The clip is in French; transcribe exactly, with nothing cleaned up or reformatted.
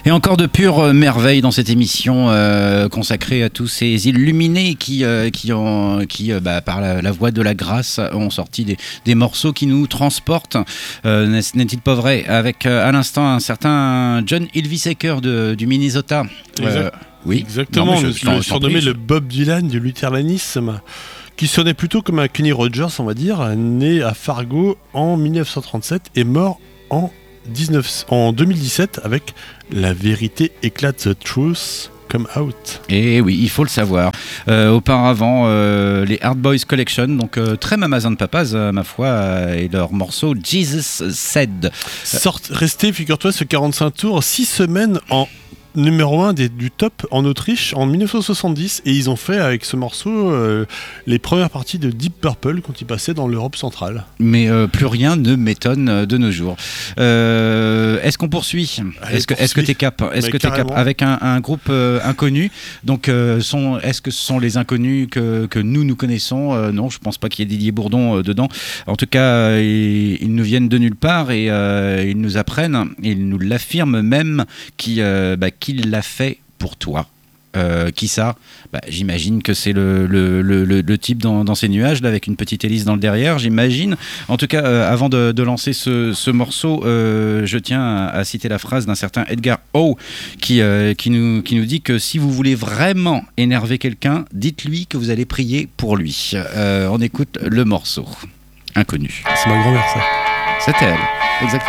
Et encore de pures merveilles dans cette émission euh, consacrée à tous ces illuminés qui, euh, qui, ont, qui euh, bah, par la, la voie de la grâce, ont sorti des, des morceaux qui nous transportent. Euh, n'est-il pas vrai? Avec euh, à l'instant un certain John Ilvisaker de, du Minnesota. Exact. Euh, oui, exactement. Non, je, le, je, je, le surnommé le Bob Dylan du luthéranisme, qui sonnait plutôt comme un Kenny Rogers, on va dire, né à Fargo en dix-neuf cent trente-sept et mort en dix-neuf en deux mille dix-sept avec La vérité éclate, The Truth Come Out. Et oui, il faut le savoir. Euh, auparavant, euh, les Hard Boys Collection, donc euh, très Mamazin de Papas, euh, ma foi, euh, et leur morceau Jesus Said. Sorte, resté, figure-toi, ce quarante-cinq tours, six semaines en numéro un des, du top en Autriche en dix-neuf cent soixante-dix, et ils ont fait avec ce morceau euh, les premières parties de Deep Purple quand ils passaient dans l'Europe centrale. Mais euh, plus rien ne m'étonne euh, de nos jours. Euh, est-ce qu'on poursuit? Allez, Est-ce que est-ce que t'es cap? Est-ce Mais que t'es cap avec un, un groupe euh, inconnu? Donc euh, sont, est-ce que ce sont les inconnus que, que nous nous connaissons? euh, Non, je pense pas qu'il y ait Didier Bourdon euh, dedans. En tout cas, euh, ils, ils nous viennent de nulle part et euh, ils nous apprennent, ils nous l'affirment même, qui euh, bah, qu'il l'a fait pour toi. Euh, qui ça? Bah, j'imagine que c'est le, le, le, le type dans, dans ces nuages là, avec une petite hélice dans le derrière, j'imagine. En tout cas, euh, avant de, de lancer ce, ce morceau, euh, je tiens à, à citer la phrase d'un certain Edgar Howe qui, euh, qui, nous, qui nous dit que si vous voulez vraiment énerver quelqu'un, dites-lui que vous allez prier pour lui. Euh, on écoute le morceau. Inconnu. C'est ma grand-mère, ça. C'était elle, exactement.